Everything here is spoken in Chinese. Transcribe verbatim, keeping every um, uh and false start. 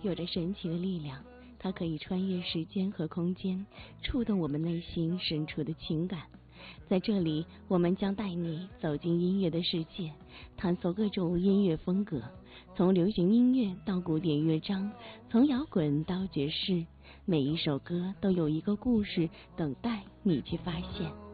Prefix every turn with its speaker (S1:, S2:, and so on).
S1: 有着神奇的力量，它可以穿越时间和空间，触动我们内心深处的情感。在这里，我们将带你走进音乐的世界，探索各种音乐风格，从流行音乐到古典乐章，从摇滚到爵士，每一首歌都有一个故事等待你去发现。